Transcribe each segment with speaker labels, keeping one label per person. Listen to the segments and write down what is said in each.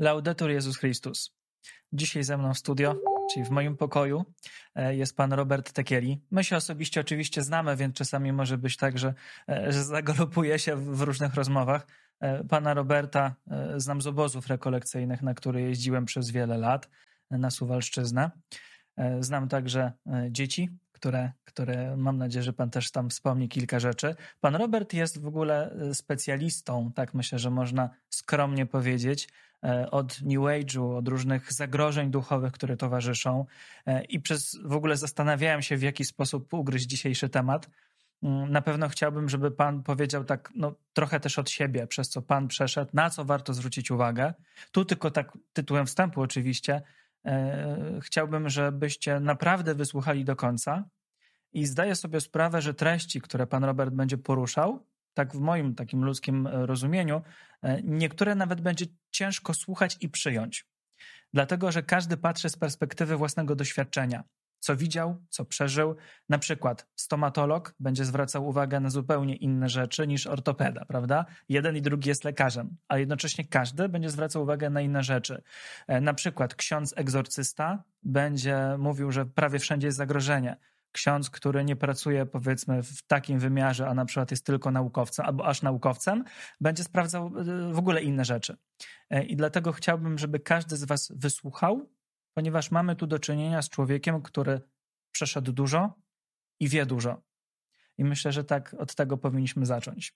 Speaker 1: Laudetur Jezus Chrystus. Dzisiaj ze mną w studio, czyli w moim pokoju, jest pan Robert Tekieli. My się osobiście oczywiście znamy, więc czasami może być tak, że zagalopuję się w różnych rozmowach. Pana Roberta znam z obozów rekolekcyjnych, na które jeździłem przez wiele lat na Suwalszczyznę. Znam także dzieci, które mam nadzieję, że pan też tam wspomni kilka rzeczy. Pan Robert jest w ogóle specjalistą, tak myślę, że można skromnie powiedzieć, od New Age'u, od różnych zagrożeń duchowych, które towarzyszą i w ogóle zastanawiałem się, w jaki sposób ugryźć dzisiejszy temat. Na pewno chciałbym, żeby pan powiedział tak trochę też od siebie, przez co pan przeszedł, na co warto zwrócić uwagę. Tu tylko tak tytułem wstępu oczywiście, chciałbym, żebyście naprawdę wysłuchali do końca i zdaję sobie sprawę, że treści, które pan Robert będzie poruszał, tak w moim takim ludzkim rozumieniu, niektóre nawet będzie ciężko słuchać i przyjąć. Dlatego, że każdy patrzy z perspektywy własnego doświadczenia. Co widział, co przeżył. Na przykład stomatolog będzie zwracał uwagę na zupełnie inne rzeczy niż ortopeda, prawda? Jeden i drugi jest lekarzem, a jednocześnie każdy będzie zwracał uwagę na inne rzeczy. Na przykład ksiądz egzorcysta będzie mówił, że prawie wszędzie jest zagrożenie. Ksiądz, który nie pracuje powiedzmy w takim wymiarze, a na przykład jest tylko naukowcem albo aż naukowcem, będzie sprawdzał w ogóle inne rzeczy. I dlatego chciałbym, żeby każdy z was wysłuchał, ponieważ mamy tu do czynienia z człowiekiem, który przeszedł dużo i wie dużo. I myślę, że tak od tego powinniśmy zacząć.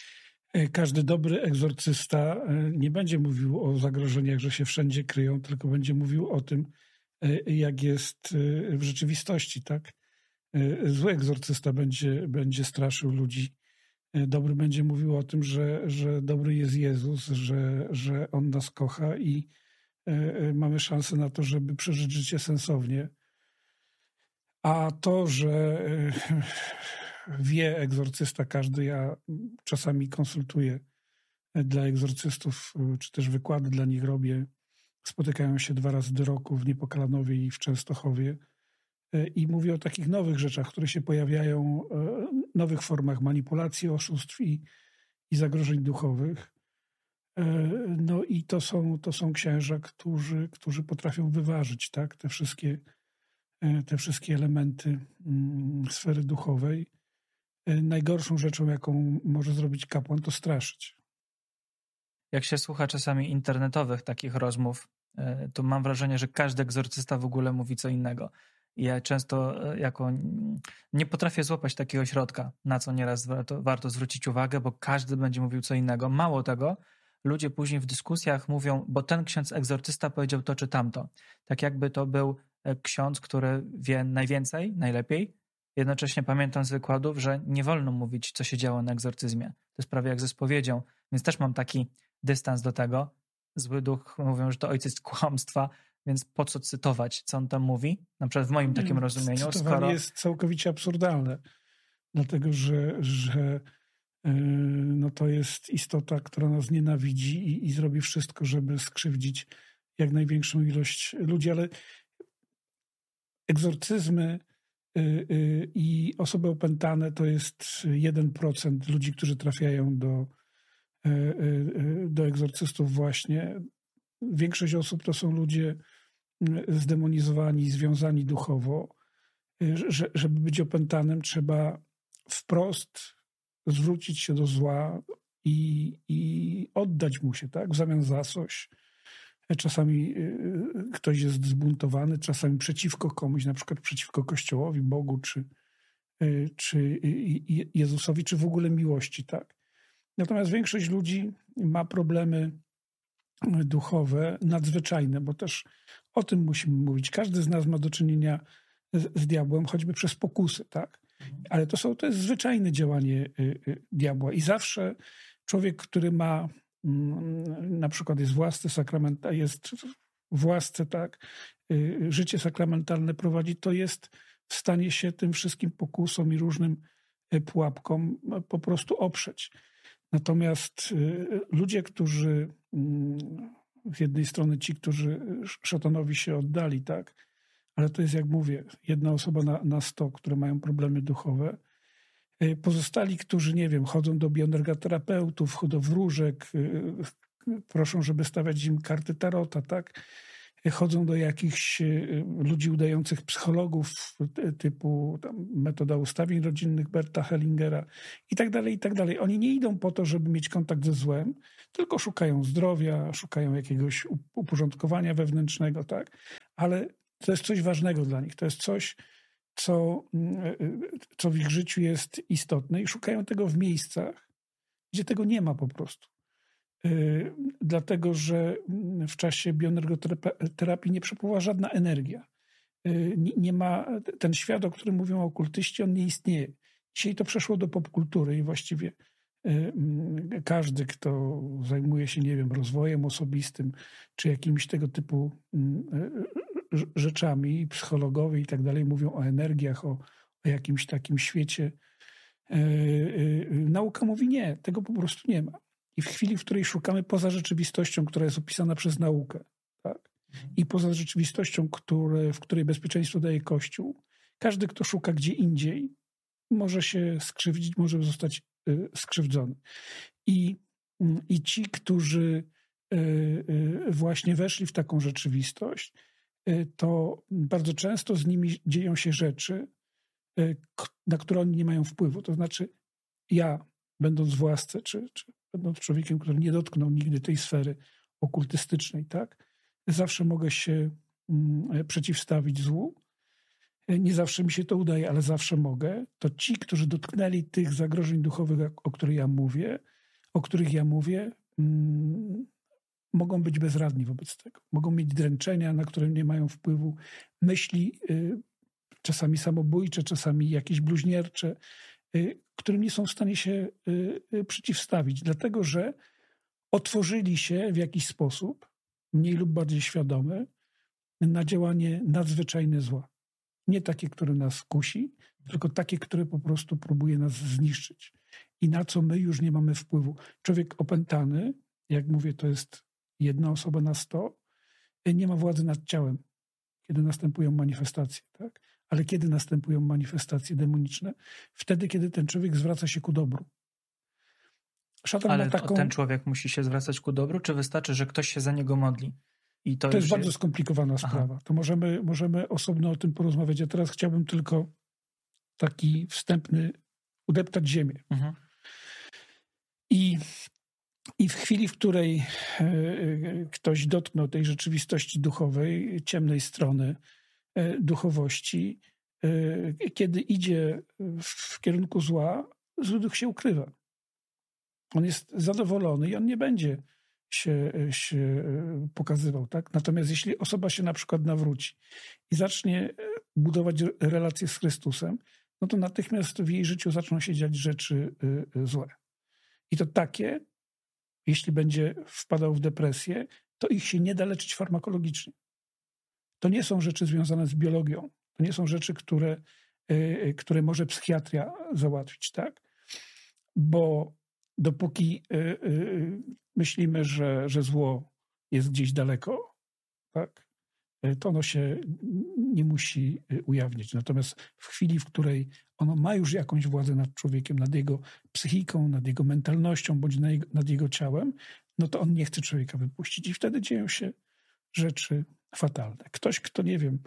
Speaker 2: Każdy dobry egzorcysta nie będzie mówił o zagrożeniach, że się wszędzie kryją, tylko będzie mówił o tym, jak jest w rzeczywistości, tak? Zły egzorcysta będzie straszył ludzi. Dobry będzie mówił o tym, że dobry jest Jezus, że On nas kocha i mamy szansę na to, żeby przeżyć życie sensownie. A to, że wie egzorcysta każdy, ja czasami konsultuję dla egzorcystów, czy też wykłady dla nich robię. Spotykają się 2 razy do roku w Niepokalanowie i w Częstochowie i mówię o takich nowych rzeczach, które się pojawiają, nowych formach manipulacji, oszustw i zagrożeń duchowych. No i to są księża, którzy potrafią wyważyć, tak, te wszystkie elementy sfery duchowej. Najgorszą rzeczą, jaką może zrobić kapłan, to straszyć.
Speaker 1: Jak się słucha czasami internetowych takich rozmów, to mam wrażenie, że każdy egzorcysta w ogóle mówi co innego. I ja często nie potrafię złapać takiego środka, na co nieraz warto zwrócić uwagę, bo każdy będzie mówił co innego. Mało tego, ludzie później w dyskusjach mówią, bo ten ksiądz egzorcysta powiedział to czy tamto. Tak jakby to był ksiądz, który wie najwięcej, najlepiej. Jednocześnie pamiętam z wykładów, że nie wolno mówić, co się działo na egzorcyzmie. To jest prawie jak ze spowiedzią, więc też mam taki dystans do tego. Zły duch mówią, że to ojciec kłamstwa, więc po co cytować, co on tam mówi? Na przykład w moim takim rozumieniu.
Speaker 2: Cytowanie jest całkowicie absurdalne, dlatego że to jest istota, która nas nienawidzi i zrobi wszystko, żeby skrzywdzić jak największą ilość ludzi, ale egzorcyzmy i osoby opętane to jest 1% ludzi, którzy trafiają do egzorcystów właśnie. Większość osób to są ludzie zdemonizowani, związani duchowo. Żeby być opętanym, trzeba wprost zwrócić się do zła i oddać mu się, tak, w zamian za coś. Czasami ktoś jest zbuntowany, czasami przeciwko komuś, na przykład przeciwko Kościołowi, Bogu, czy Jezusowi, czy w ogóle miłości, tak. Natomiast większość ludzi ma problemy duchowe, nadzwyczajne, bo też o tym musimy mówić. Każdy z nas ma do czynienia z diabłem, choćby przez pokusy, tak? Ale to jest zwyczajne działanie diabła i zawsze człowiek, który ma na przykład jest w łasce, tak, życie sakramentalne prowadzi, to jest w stanie się tym wszystkim pokusom i różnym pułapkom po prostu oprzeć. Natomiast ludzie, którzy z jednej strony ci, którzy szatanowi się oddali, tak, ale to jest, jak mówię, 1 osoba na 100, które mają problemy duchowe. Pozostali, którzy, nie wiem, chodzą do bioenergoterapeutów, do wróżek, proszą, żeby stawiać im karty tarota, tak? Chodzą do jakichś ludzi udających psychologów typu tam, metoda ustawień rodzinnych Berta Hellingera i tak dalej, i tak dalej. Oni nie idą po to, żeby mieć kontakt ze złem, tylko szukają zdrowia, szukają jakiegoś uporządkowania wewnętrznego, tak? Ale to jest coś ważnego dla nich. To jest coś, co w ich życiu jest istotne i szukają tego w miejscach, gdzie tego nie ma po prostu. Dlatego, że w czasie bioenergoterapii nie przepływa żadna energia. Nie ma, ten świat, o którym mówią okultyści, on nie istnieje. Dzisiaj to przeszło do popkultury i właściwie każdy, kto zajmuje się, nie wiem, rozwojem osobistym, czy jakimiś tego typu rzeczami, psychologowie i tak dalej, mówią o energiach, o jakimś takim świecie. Nauka mówi nie, tego po prostu nie ma. I w chwili, w której szukamy poza rzeczywistością, która jest opisana przez naukę, tak? I poza rzeczywistością, w której bezpieczeństwo daje Kościół, każdy, kto szuka gdzie indziej, może się skrzywdzić, może zostać skrzywdzony. I ci, którzy właśnie weszli w taką rzeczywistość, to bardzo często z nimi dzieją się rzeczy, na które oni nie mają wpływu. To znaczy ja, będąc w łasce, czy będąc człowiekiem, który nie dotknął nigdy tej sfery okultystycznej, tak, zawsze mogę się przeciwstawić złu. Nie zawsze mi się to udaje, ale zawsze mogę. To ci, którzy dotknęli tych zagrożeń duchowych, o których ja mówię, mogą być bezradni wobec tego. Mogą mieć dręczenia, na które nie mają wpływu, myśli czasami samobójcze, czasami jakieś bluźniercze, którym nie są w stanie się przeciwstawić, dlatego że otworzyli się w jakiś sposób, mniej lub bardziej świadomy, na działanie nadzwyczajne zła. Nie takie, które nas kusi, tylko takie, które po prostu próbuje nas zniszczyć i na co my już nie mamy wpływu. Człowiek opętany, jak mówię, to jest 1 osoba na 100, nie ma władzy nad ciałem, kiedy następują manifestacje, tak? Ale kiedy następują manifestacje demoniczne? Wtedy, kiedy ten człowiek zwraca się ku dobru. Szatan
Speaker 1: Ale
Speaker 2: ma taką...
Speaker 1: ten człowiek musi się zwracać ku dobru, czy wystarczy, że ktoś się za niego modli? I to
Speaker 2: jest bardzo skomplikowana sprawa. To możemy osobno o tym porozmawiać. Ja teraz chciałbym tylko taki wstępny udeptać ziemię. Mhm. I w chwili, w której ktoś dotknął tej rzeczywistości duchowej, ciemnej strony duchowości, kiedy idzie w kierunku zła, zły duch się ukrywa. On jest zadowolony i on nie będzie się pokazywał. Tak? Natomiast jeśli osoba się na przykład nawróci i zacznie budować relacje z Chrystusem, no to natychmiast w jej życiu zaczną się dziać rzeczy złe. I to takie, jeśli będzie wpadał w depresję, to ich się nie da leczyć farmakologicznie. To nie są rzeczy związane z biologią. To nie są rzeczy, które może psychiatria załatwić, tak? Bo dopóki myślimy, że zło jest gdzieś daleko, tak, to ono się nie musi ujawnić. Natomiast w chwili, w której ono ma już jakąś władzę nad człowiekiem, nad jego psychiką, nad jego mentalnością, bądź nad jego ciałem, no to on nie chce człowieka wypuścić. I wtedy dzieją się rzeczy fatalne. Ktoś, kto, nie wiem,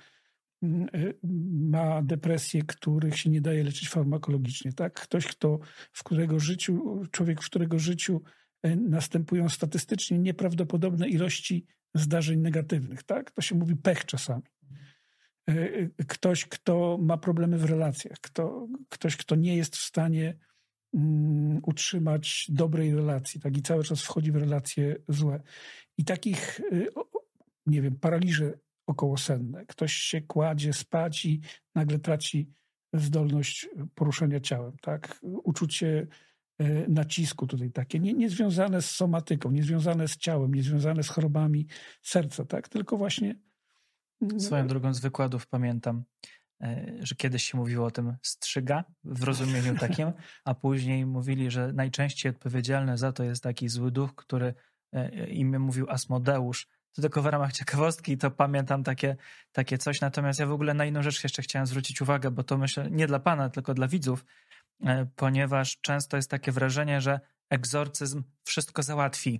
Speaker 2: ma depresje, których się nie daje leczyć farmakologicznie, tak? Ktoś, w którego życiu następują statystycznie nieprawdopodobne ilości zdarzeń negatywnych, tak? To się mówi pech czasami. Ktoś, kto ma problemy w relacjach, ktoś, kto nie jest w stanie utrzymać dobrej relacji, tak? I cały czas wchodzi w relacje złe. I takich, nie wiem, paraliże okołosenne. Ktoś się kładzie spać i nagle traci zdolność poruszania ciałem, tak? Uczucie nacisku tutaj takie, nie związane z somatyką, nie związane z ciałem, nie związane z chorobami serca, tak? Tylko właśnie...
Speaker 1: Swoją drogą z wykładów pamiętam, że kiedyś się mówiło o tym strzyga w rozumieniu takim, a później mówili, że najczęściej odpowiedzialny za to jest taki zły duch, który imię mówił Asmodeusz. To tylko w ramach ciekawostki, to pamiętam takie coś. Natomiast ja w ogóle na inną rzecz jeszcze chciałem zwrócić uwagę, bo to myślę nie dla pana, tylko dla widzów, ponieważ często jest takie wrażenie, że egzorcyzm wszystko załatwi,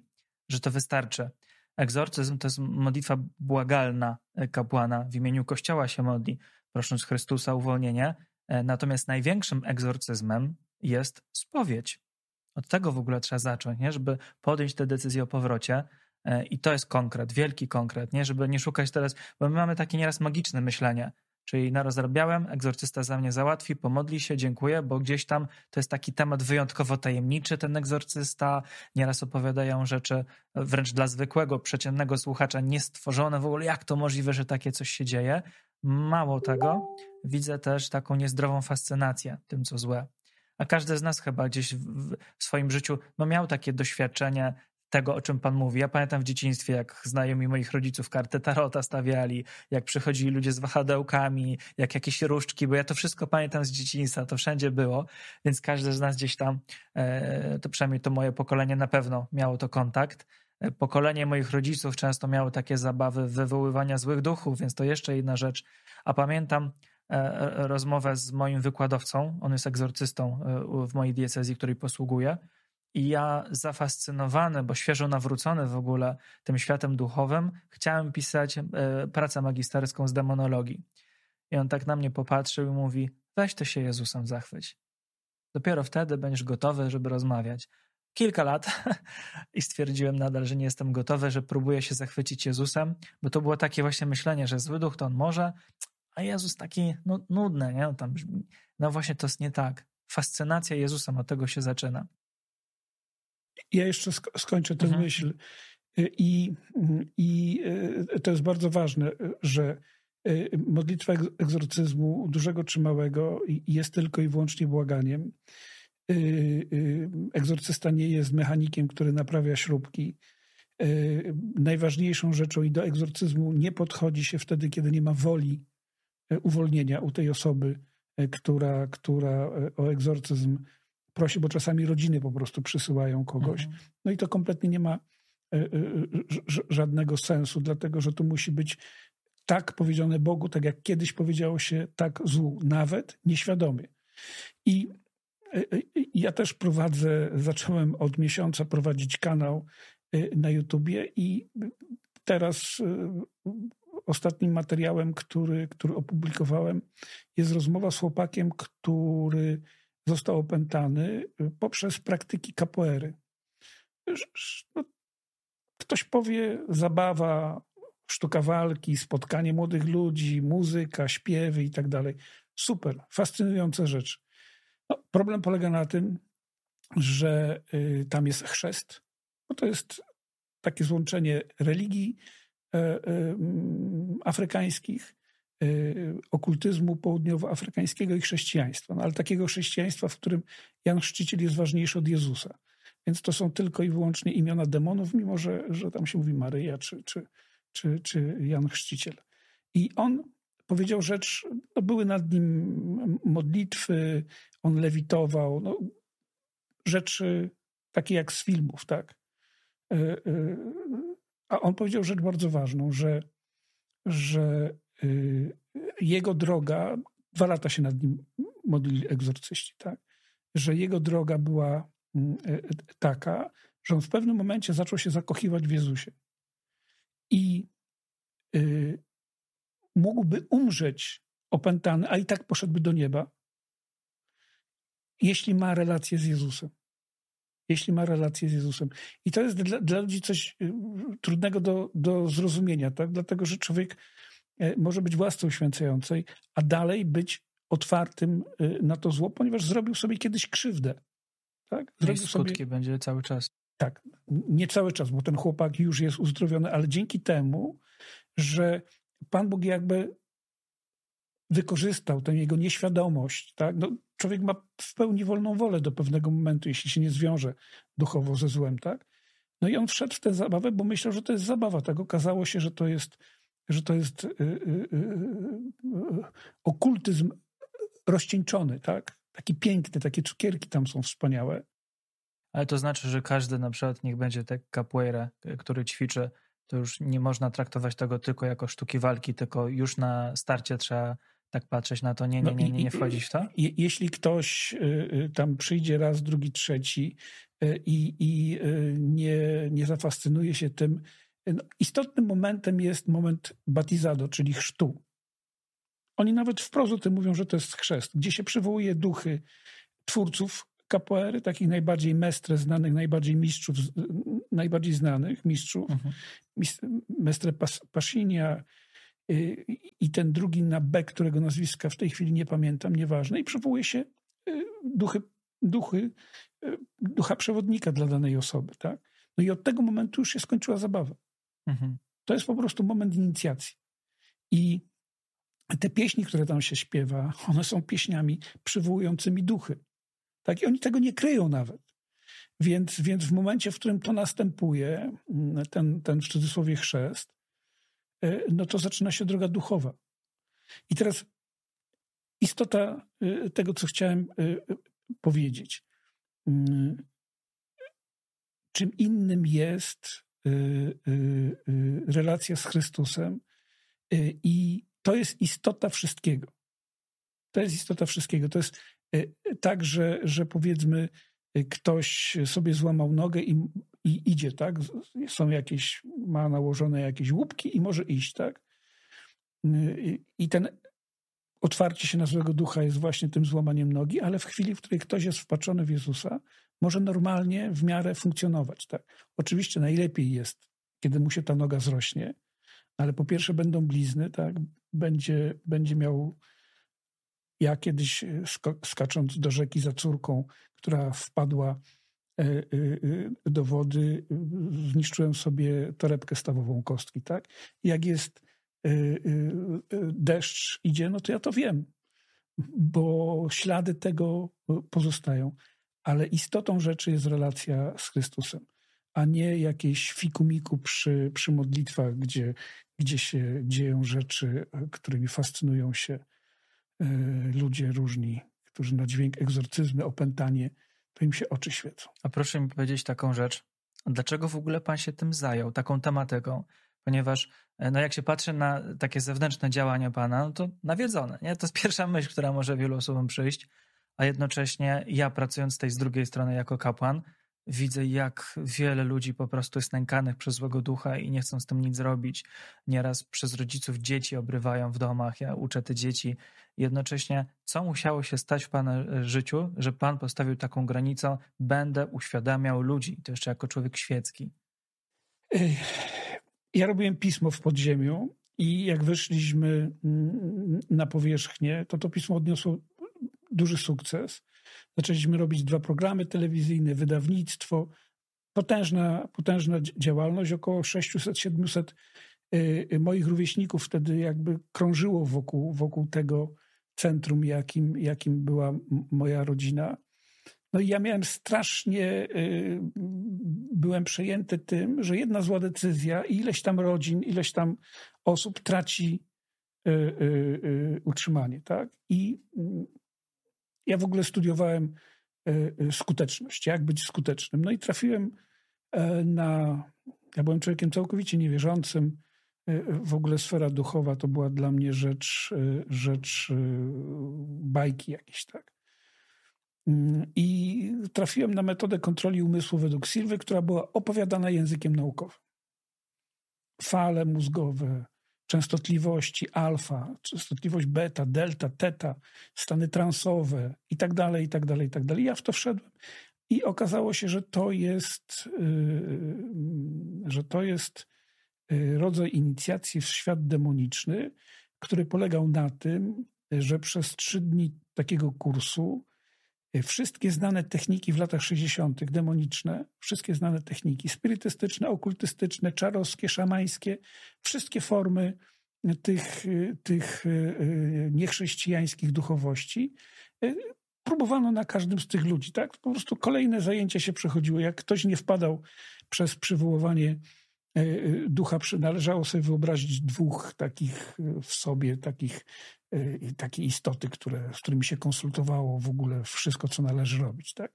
Speaker 1: że to wystarczy. Egzorcyzm to jest modlitwa błagalna kapłana, w imieniu Kościoła się modli, prosząc Chrystusa o uwolnienie. Natomiast największym egzorcyzmem jest spowiedź. Od tego w ogóle trzeba zacząć, nie? Żeby podjąć tę decyzję o powrocie. I to jest konkret, wielki konkret, nie? Żeby nie szukać teraz, bo my mamy takie nieraz magiczne myślenie, czyli narozrabiałem, egzorcysta za mnie załatwi, pomodli się, dziękuję, bo gdzieś tam to jest taki temat wyjątkowo tajemniczy, ten egzorcysta. Nieraz opowiadają rzeczy wręcz dla zwykłego, przeciętnego słuchacza niestworzone w ogóle, jak to możliwe, że takie coś się dzieje. Mało tego, widzę też taką niezdrową fascynację tym, co złe. A każdy z nas chyba gdzieś w swoim życiu miał takie doświadczenie tego, o czym Pan mówi. Ja pamiętam w dzieciństwie, jak znajomi moich rodziców kartę tarota stawiali, jak przychodzili ludzie z wahadełkami, jak jakieś różdżki, bo ja to wszystko pamiętam z dzieciństwa, to wszędzie było, więc każdy z nas gdzieś tam, to przynajmniej to moje pokolenie na pewno miało to kontakt. Pokolenie moich rodziców często miało takie zabawy wywoływania złych duchów, więc to jeszcze inna rzecz. A pamiętam rozmowę z moim wykładowcą, on jest egzorcystą w mojej diecezji, której posługuję, i ja zafascynowany, bo świeżo nawrócony w ogóle tym światem duchowym, chciałem pisać pracę magisterską z demonologii. I on tak na mnie popatrzył i mówi, weź to się Jezusem zachwyć. Dopiero wtedy będziesz gotowy, żeby rozmawiać. Kilka lat i stwierdziłem nadal, że nie jestem gotowy, że próbuję się zachwycić Jezusem, bo to było takie właśnie myślenie, że zły duch to on może, a Jezus taki nudny, nie? Tam brzmi. No właśnie to jest nie tak. Fascynacja Jezusem, od tego się zaczyna.
Speaker 2: Ja jeszcze skończę tę myśl. I to jest bardzo ważne, że modlitwa egzorcyzmu, dużego czy małego, jest tylko i wyłącznie błaganiem. Egzorcysta nie jest mechanikiem, który naprawia śrubki. Najważniejszą rzeczą, i do egzorcyzmu nie podchodzi się wtedy, kiedy nie ma woli uwolnienia u tej osoby, która o egzorcyzm prosi, bo czasami rodziny po prostu przysyłają kogoś. No i to kompletnie nie ma żadnego sensu, dlatego że to musi być tak powiedziane Bogu, tak jak kiedyś powiedziało się tak złu, nawet nieświadomie. I ja też zacząłem od miesiąca prowadzić kanał na YouTubie i teraz ostatnim materiałem, który opublikowałem, jest rozmowa z chłopakiem, który został opętany poprzez praktyki capoeiry. No, ktoś powie zabawa, sztuka walki, spotkanie młodych ludzi, muzyka, śpiewy i tak dalej. Super, fascynujące rzeczy. No, problem polega na tym, że tam jest chrzest, bo to jest takie złączenie religii afrykańskich, okultyzmu południowoafrykańskiego i chrześcijaństwa. No, ale takiego chrześcijaństwa, w którym Jan Chrzciciel jest ważniejszy od Jezusa. Więc to są tylko i wyłącznie imiona demonów, mimo że tam się mówi Maryja czy Jan Chrzciciel. I on powiedział rzecz, no były nad nim modlitwy, on lewitował, no, rzeczy takie jak z filmów, tak. A on powiedział rzecz bardzo ważną, że jego droga, 2 lata się nad nim modlili egzorcyści, tak, że jego droga była taka, że on w pewnym momencie zaczął się zakochiwać w Jezusie. I mógłby umrzeć opętany, a i tak poszedłby do nieba, jeśli ma relację z Jezusem. Jeśli ma relację z Jezusem. I to jest dla ludzi coś trudnego do zrozumienia, tak? Dlatego, że człowiek może być własną uświęcającej, a dalej być otwartym na to zło, ponieważ zrobił sobie kiedyś krzywdę. Tak?
Speaker 1: I skutki będzie cały czas.
Speaker 2: Tak, nie cały czas, bo ten chłopak już jest uzdrowiony, ale dzięki temu, że Pan Bóg jakby wykorzystał tę jego nieświadomość. Tak? No, człowiek ma w pełni wolną wolę do pewnego momentu, jeśli się nie zwiąże duchowo ze złem. Tak? No i on wszedł w tę zabawę, bo myślał, że to jest zabawa. Tak okazało się, że to jest okultyzm rozcieńczony. Tak? Taki piękny, takie cukierki tam są wspaniałe.
Speaker 1: Ale to znaczy, że każdy na przykład, niech będzie tak capoeira, który ćwiczy, to już nie można traktować tego tylko jako sztuki walki, tylko już na starcie trzeba tak patrzeć na to, nie wchodzić w to?
Speaker 2: Jeśli ktoś tam przyjdzie raz, drugi, trzeci i nie zafascynuje się tym, istotnym momentem jest moment baptizado, czyli chrztu. Oni nawet wprost o tym mówią, że to jest chrzest, gdzie się przywołuje duchy twórców capoeiry, takich najbardziej mestre znanych, najbardziej znanych mistrzów. Mestre Pascinia i ten drugi na B, którego nazwiska w tej chwili nie pamiętam, nieważne. I przywołuje się ducha przewodnika dla danej osoby. Tak? No i od tego momentu już się skończyła zabawa. To jest po prostu moment inicjacji. I te pieśni, które tam się śpiewa, one są pieśniami przywołującymi duchy. Tak? I oni tego nie kryją nawet. Więc w momencie, w którym to następuje, ten w cudzysłowie chrzest, no to zaczyna się droga duchowa. I teraz istota tego, co chciałem powiedzieć. Czym innym jest relacja z Chrystusem i to jest istota wszystkiego. To jest istota wszystkiego. To jest tak, że powiedzmy ktoś sobie złamał nogę i idzie, tak? Ma nałożone jakieś łupki i może iść, tak? I ten otwarcie się na złego ducha jest właśnie tym złamaniem nogi, ale w chwili, w której ktoś jest wpatrzony w Jezusa, może normalnie w miarę funkcjonować, tak? Oczywiście najlepiej jest, kiedy mu się ta noga zrośnie, ale po pierwsze będą blizny, tak? Będzie miał... Ja kiedyś skacząc do rzeki za córką, która wpadła do wody, zniszczyłem sobie torebkę stawową kostki, tak? Jak jest deszcz idzie, no to ja to wiem, bo ślady tego pozostają. Ale istotą rzeczy jest relacja z Chrystusem, a nie jakieś fikumiku przy modlitwach, gdzie się dzieją rzeczy, którymi fascynują się ludzie różni, którzy na dźwięk egzorcyzmy, opętanie, to im się oczy świecą.
Speaker 1: A proszę mi powiedzieć taką rzecz. Dlaczego w ogóle pan się tym zajął, taką tematyką? Ponieważ no jak się patrzy na takie zewnętrzne działania pana, no to nawiedzone. Nie? To jest pierwsza myśl, która może wielu osobom przyjść, a jednocześnie ja pracując z drugiej strony jako kapłan, widzę jak wiele ludzi po prostu jest nękanych przez złego ducha i nie chcą z tym nic zrobić. Nieraz przez rodziców dzieci obrywają w domach. Ja uczę te dzieci. Jednocześnie co musiało się stać w pana życiu, że pan postawił taką granicę, będę uświadamiał ludzi, to jeszcze jako człowiek świecki.
Speaker 2: Ja robiłem pismo w podziemiu i jak wyszliśmy na powierzchnię, to pismo odniosło duży sukces. Zaczęliśmy robić 2 programy telewizyjne, wydawnictwo, potężna działalność, około 600-700 moich rówieśników wtedy jakby krążyło wokół tego centrum, jakim była moja rodzina. No i ja miałem byłem przejęty tym, że jedna zła decyzja i ileś tam rodzin, ileś tam osób traci utrzymanie, tak? I ja w ogóle studiowałem skuteczność, jak być skutecznym. No i trafiłem ja byłem człowiekiem całkowicie niewierzącym. W ogóle sfera duchowa to była dla mnie rzecz bajki jakieś, tak. I trafiłem na metodę kontroli umysłu według Silwy, która była opowiadana językiem naukowym. Fale mózgowe, częstotliwości alfa, częstotliwość beta, delta, teta, stany transowe i tak dalej, i tak dalej, i tak dalej. Ja w to wszedłem i okazało się, że to jest rodzaj inicjacji w świat demoniczny, który polegał na tym, że przez 3 dni takiego kursu wszystkie znane techniki w latach 60. demoniczne, wszystkie znane techniki spirytystyczne, okultystyczne, czarowskie, szamańskie, wszystkie formy tych niechrześcijańskich duchowości próbowano na każdym z tych ludzi. Tak? Po prostu kolejne zajęcia się przechodziły. Jak ktoś nie wpadał przez przywoływanie ducha, należało sobie wyobrazić 2 takich w sobie, takie istoty, z którymi się konsultowało w ogóle wszystko, co należy robić. Tak?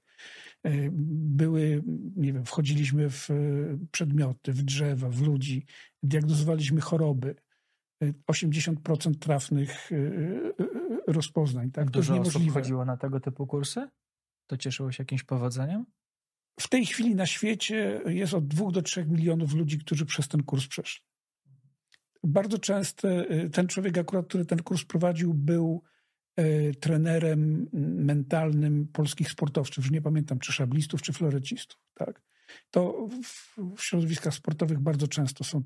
Speaker 2: Wchodziliśmy w przedmioty, w drzewa, w ludzi, diagnozowaliśmy choroby. 80% trafnych rozpoznań. Tak? To jest
Speaker 1: Dużo osób
Speaker 2: niemożliwe.
Speaker 1: chodziło na tego typu kursy? To cieszyło się jakimś powodzeniem?
Speaker 2: W tej chwili na świecie jest od 2 do 3 milionów ludzi, którzy przez ten kurs przeszli. Bardzo często ten człowiek akurat, który ten kurs prowadził, był trenerem mentalnym polskich sportowców. Już nie pamiętam, czy szablistów, czy florecistów. Tak? To w środowiskach sportowych bardzo często są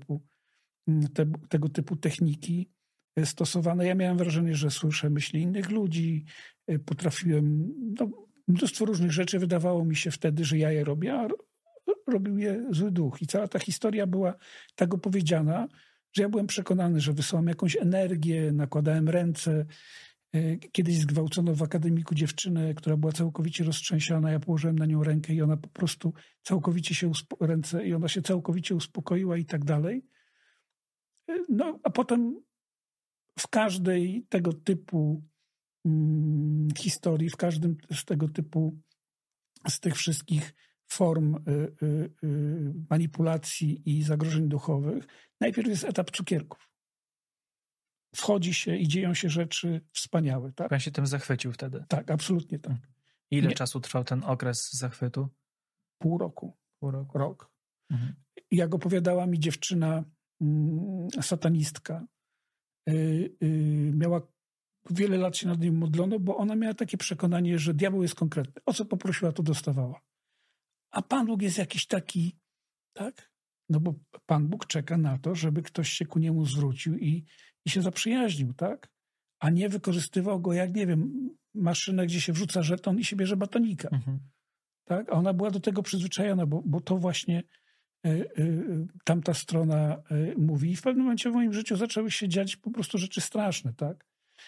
Speaker 2: tego typu techniki stosowane. Ja miałem wrażenie, że słyszę myśli innych ludzi, potrafiłem mnóstwo różnych rzeczy. Wydawało mi się wtedy, że ja je robię, a robił je zły duch. I cała ta historia była tak opowiedziana, że ja byłem przekonany, że wysyłam jakąś energię, nakładałem ręce. Kiedyś zgwałcono w akademiku dziewczynę, która była całkowicie roztrzęsiona. Ja położyłem na nią rękę i ona po prostu całkowicie uspokoiła i tak dalej. No, a potem w każdej tego typu historii, w każdym z tych wszystkich form manipulacji i zagrożeń duchowych, najpierw jest etap cukierków. Wchodzi się i dzieją się rzeczy wspaniałe. Tak?
Speaker 1: Pan się tym zachwycił wtedy?
Speaker 2: Tak, absolutnie tak.
Speaker 1: Ile czasu trwał ten okres zachwytu?
Speaker 2: Pół roku. Rok.
Speaker 1: Mhm.
Speaker 2: Jak opowiadała mi dziewczyna, satanistka, miała wiele lat się nad nim modlono, bo ona miała takie przekonanie, że diabeł jest konkretny. O co poprosiła, to dostawała. A Pan Bóg jest jakiś taki, tak? No bo Pan Bóg czeka na to, żeby ktoś się ku niemu zwrócił i się zaprzyjaźnił, tak? A nie wykorzystywał go jak, nie wiem, maszynę, gdzie się wrzuca żeton i się bierze batonika.
Speaker 1: Mhm.
Speaker 2: Tak? A ona była do tego przyzwyczajona, bo to właśnie tamta strona mówi. I w pewnym momencie w moim życiu zaczęły się dziać po prostu rzeczy straszne, tak?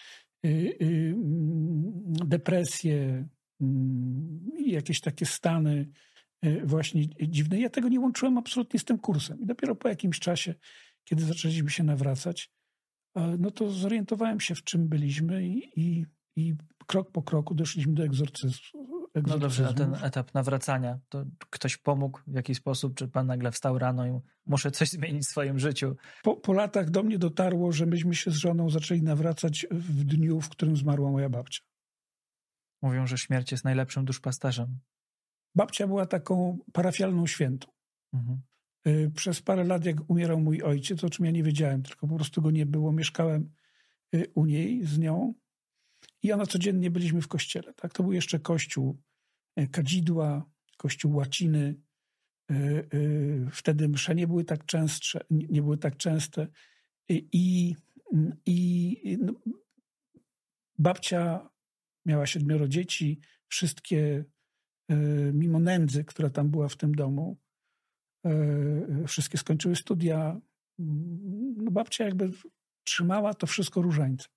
Speaker 2: Depresje, jakieś takie stany właśnie dziwne. Ja tego nie łączyłem absolutnie z tym kursem. I dopiero po jakimś czasie, kiedy zaczęliśmy się nawracać, no to zorientowałem się, w czym byliśmy i krok po kroku doszliśmy do egzorcyzmu.
Speaker 1: No dobrze, a ten etap nawracania, to ktoś pomógł w jakiś sposób? Czy pan nagle wstał rano i muszę coś zmienić w swoim życiu?
Speaker 2: Po latach do mnie dotarło, że myśmy się z żoną zaczęli nawracać w dniu, w którym zmarła moja babcia.
Speaker 1: Mówią, że śmierć jest najlepszym duszpasterzem.
Speaker 2: Babcia była taką parafialną świętą.
Speaker 1: Mhm.
Speaker 2: Przez parę lat, jak umierał mój ojciec, o czym ja nie wiedziałem, tylko po prostu go nie było, mieszkałem u niej z nią i ona codziennie byliśmy w kościele. Tak? To był jeszcze kościół kadzidła, kościół łaciny. Wtedy msze nie były tak częste. No, babcia miała 7 dzieci, wszystkie mimo nędzy, która tam była w tym domu, wszystkie skończyły studia. No babcia jakby trzymała to wszystko różańcem.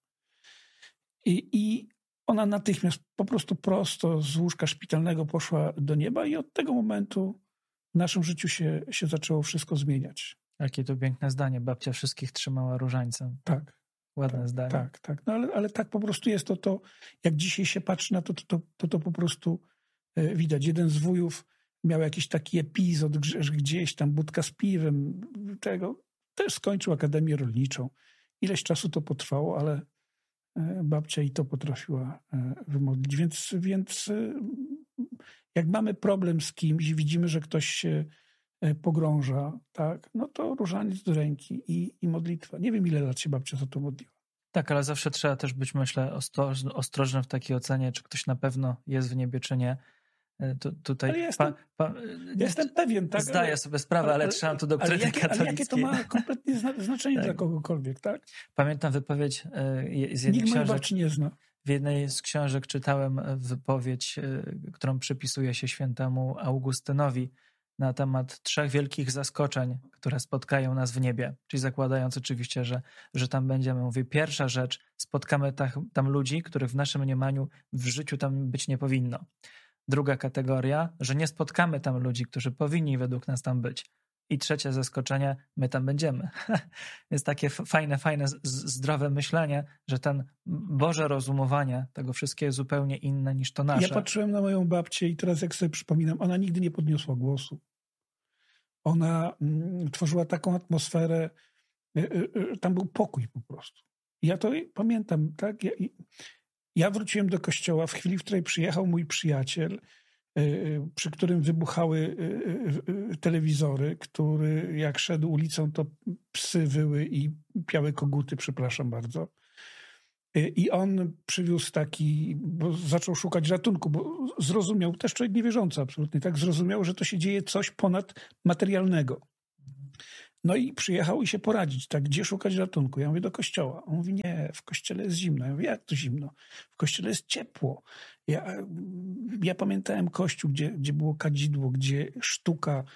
Speaker 2: I ona natychmiast po prostu prosto z łóżka szpitalnego poszła do nieba i od tego momentu w naszym życiu się zaczęło wszystko zmieniać.
Speaker 1: Jakie to piękne zdanie. Babcia wszystkich trzymała różańcem.
Speaker 2: Tak.
Speaker 1: Ładne zdanie.
Speaker 2: Tak. No ale tak po prostu jest to, jak dzisiaj się patrzy na to po prostu widać. Jeden z wujów miał jakiś taki epizod, że gdzieś tam budka z piwem, też skończył akademię rolniczą. Ileś czasu to potrwało, ale babcia i to potrafiła wymodlić. Więc jak mamy problem z kimś i widzimy, że ktoś się pogrąża, tak, no to różaniec do ręki i modlitwa. Nie wiem, ile lat się babcia za to modliła.
Speaker 1: Tak, ale zawsze trzeba też być, myślę, ostrożnym w takiej ocenie, czy ktoś na pewno jest w niebie, czy nie. Tutaj
Speaker 2: jestem pewien, tak?
Speaker 1: Zdaję sobie sprawę, ale trzymam tu doktryny katolickiej.
Speaker 2: Ale jakie to ma kompletnie znaczenie tak. Dla kogokolwiek, tak?
Speaker 1: Pamiętam wypowiedź z jednej
Speaker 2: Nikt mojej babci nie zna.
Speaker 1: W jednej z książek czytałem wypowiedź, którą przypisuje się świętemu Augustynowi na temat 3 wielkich zaskoczeń, które spotkają nas w niebie. Czyli zakładając oczywiście, że tam będziemy. Mówię, pierwsza rzecz, spotkamy tam ludzi, których w naszym mniemaniu w życiu tam być nie powinno. Druga kategoria, że nie spotkamy tam ludzi, którzy powinni według nas tam być. I trzecie zaskoczenie, my tam będziemy. Jest takie fajne, zdrowe myślenie, że ten Boże rozumowanie tego wszystkiego jest zupełnie inne niż to nasze.
Speaker 2: Ja patrzyłem na moją babcię i teraz jak sobie przypominam, ona nigdy nie podniosła głosu. Ona tworzyła taką atmosferę Tam był pokój po prostu. Ja to pamiętam, tak? Ja wróciłem do kościoła w chwili, w której przyjechał mój przyjaciel, przy którym wybuchały telewizory, który jak szedł ulicą, to psy wyły i piały koguty, przepraszam bardzo. I on przywiózł bo zaczął szukać ratunku, bo zrozumiał, też człowiek niewierzący absolutnie, tak, zrozumiał, że to się dzieje coś ponadmaterialnego. No i przyjechał i się poradzić, tak, gdzie szukać ratunku? Ja mówię, do kościoła. On mówi, nie, w kościele jest zimno. Ja mówię, jak to zimno? W kościele jest ciepło. Ja pamiętałem kościół, gdzie było kadzidło, gdzie sztuka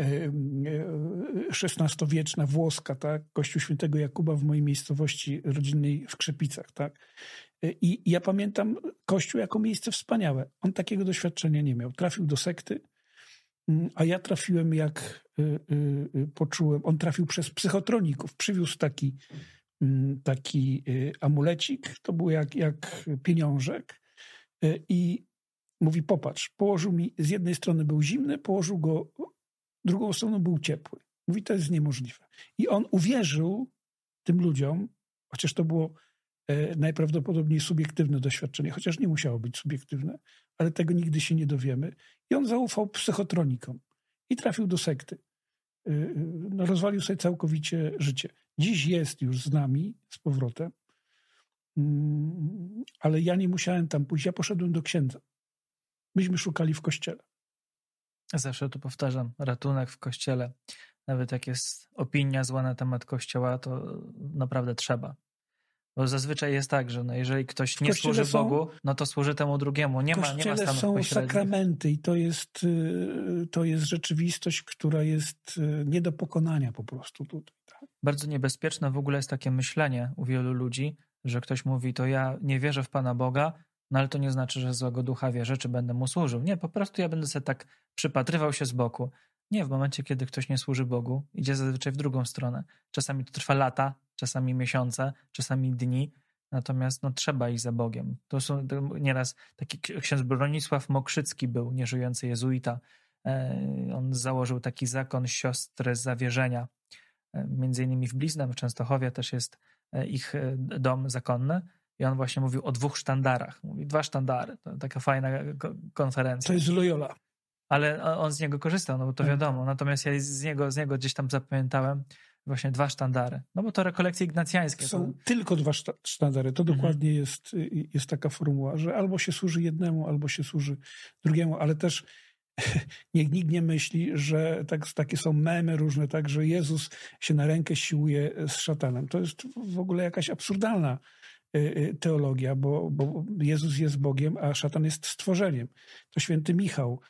Speaker 2: XVI-wieczna, włoska, tak, kościół świętego Jakuba w mojej miejscowości rodzinnej w Krzepicach, tak. I ja pamiętam kościół jako miejsce wspaniałe. On takiego doświadczenia nie miał. Trafił do sekty, a ja trafiłem, jak poczułem, on trafił przez psychotroników. Przywiózł taki amulecik, to był jak pieniążek i mówi, popatrz, położył mi, z jednej strony był zimny, położył go, drugą stroną był ciepły. Mówi, to jest niemożliwe. I on uwierzył tym ludziom, chociaż to było najprawdopodobniej subiektywne doświadczenie, chociaż nie musiało być subiektywne, ale tego nigdy się nie dowiemy. I on zaufał psychotronikom i trafił do sekty. No, rozwalił sobie całkowicie życie. Dziś jest już z nami z powrotem, ale ja nie musiałem tam pójść. Ja poszedłem do księdza. Myśmy szukali w kościele.
Speaker 1: Zawsze to powtarzam, ratunek w kościele. Nawet jak jest opinia zła na temat kościoła, to naprawdę trzeba. Bo zazwyczaj jest tak, że jeżeli ktoś nie służy Bogu, no to służy temu drugiemu. Nie ma stanów pośrednich. W kościele są
Speaker 2: sakramenty i to jest rzeczywistość, która jest nie do pokonania po prostu tutaj. Tak?
Speaker 1: Bardzo niebezpieczne w ogóle jest takie myślenie u wielu ludzi, że ktoś mówi, to ja nie wierzę w Pana Boga, no ale to nie znaczy, że złego ducha wierzę, czy będę mu służył. Nie, po prostu ja będę sobie tak przypatrywał się z boku. Nie, w momencie, kiedy ktoś nie służy Bogu, idzie zazwyczaj w drugą stronę. Czasami to trwa lata, czasami miesiące, czasami dni, natomiast trzeba iść za Bogiem. To są nieraz taki ksiądz Bronisław Mokrzycki był, nieżyjący jezuita. On założył taki zakon siostry zawierzenia. Między innymi w Bliznach, w Częstochowie też jest ich dom zakonny i on właśnie mówił o 2 sztandarach. Mówi 2 sztandary. To taka fajna konferencja.
Speaker 2: To jest Loyola.
Speaker 1: Ale on z niego korzystał, no bo to wiadomo. Natomiast ja z niego gdzieś tam zapamiętałem właśnie 2 sztandary. No bo to rekolekcje ignacjańskie.
Speaker 2: Są tylko 2 sztandary. To dokładnie jest taka formuła, że albo się służy jednemu, albo się służy drugiemu, ale też niech nikt nie myśli, że takie są memy różne, tak, że Jezus się na rękę siłuje z szatanem. To jest w ogóle jakaś absurdalna teologia, bo Jezus jest Bogiem, a szatan jest stworzeniem. To święty Michał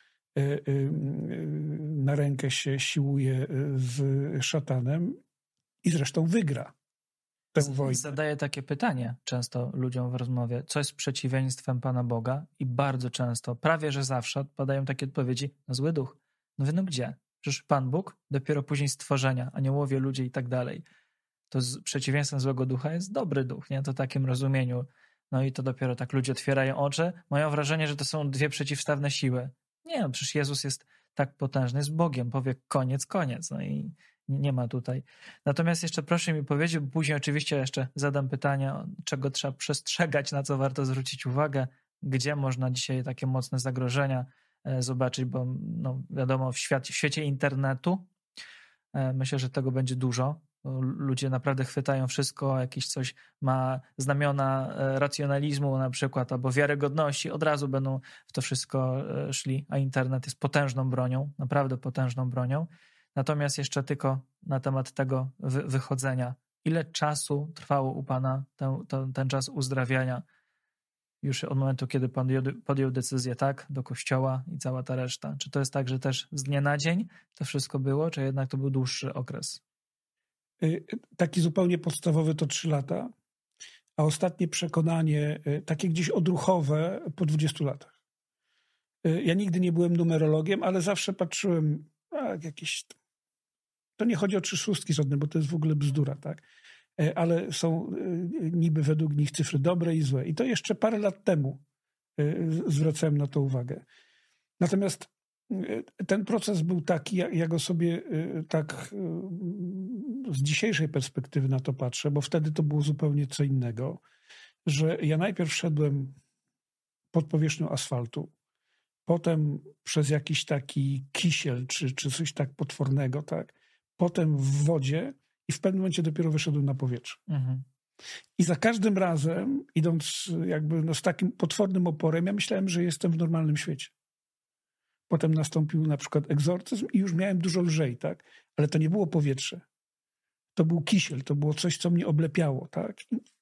Speaker 2: na rękę się siłuje z szatanem i zresztą wygra tę wojnę.
Speaker 1: Zadaję takie pytanie często ludziom w rozmowie, co jest przeciwieństwem Pana Boga i bardzo często, prawie że zawsze padają takie odpowiedzi, zły duch. No gdzie? Przecież Pan Bóg, dopiero później stworzenia, aniołowie, ludzie i tak dalej. To przeciwieństwem złego ducha jest dobry duch, nie? To w takim rozumieniu. No i to dopiero tak ludzie otwierają oczy, mają wrażenie, że to są 2 przeciwstawne siły. Nie, no przecież Jezus jest tak potężny, jest Bogiem, powie koniec. No i nie ma tutaj. Natomiast jeszcze proszę mi powiedzieć, bo później oczywiście jeszcze zadam pytanie, czego trzeba przestrzegać, na co warto zwrócić uwagę, gdzie można dzisiaj takie mocne zagrożenia zobaczyć, bo wiadomo, w świecie internetu myślę, że tego będzie dużo. Ludzie naprawdę chwytają wszystko, jakieś coś ma znamiona racjonalizmu na przykład, albo wiarygodności, od razu będą w to wszystko szli, a internet jest potężną bronią, naprawdę potężną bronią. Natomiast jeszcze tylko na temat tego wychodzenia. Ile czasu trwało u Pana ten czas uzdrawiania? Już od momentu, kiedy Pan podjął decyzję, tak, do kościoła i cała ta reszta. Czy to jest tak, że też z dnia na dzień to wszystko było, czy jednak to był dłuższy okres?
Speaker 2: Taki zupełnie podstawowy to 3 lata, a ostatnie przekonanie, takie gdzieś odruchowe, po 20 latach. Ja nigdy nie byłem numerologiem, ale zawsze patrzyłem, jakieś... To nie chodzi o 3 szóstki żadne, bo to jest w ogóle bzdura, tak? Ale są niby według nich cyfry dobre i złe. I to jeszcze parę lat temu zwracałem na to uwagę. Natomiast ten proces był taki, ja go sobie tak z dzisiejszej perspektywy na to patrzę, bo wtedy to było zupełnie co innego, że ja najpierw szedłem pod powierzchnią asfaltu, potem przez jakiś taki kisiel czy coś tak potwornego, tak? Potem w wodzie i w pewnym momencie dopiero wyszedłem na powietrze.
Speaker 1: Mhm.
Speaker 2: I za każdym razem, idąc jakby z takim potwornym oporem, ja myślałem, że jestem w normalnym świecie. Potem nastąpił na przykład egzorcyzm i już miałem dużo lżej, tak? Ale to nie było powietrze. To był kisiel, to było coś, co mnie oblepiało, tak?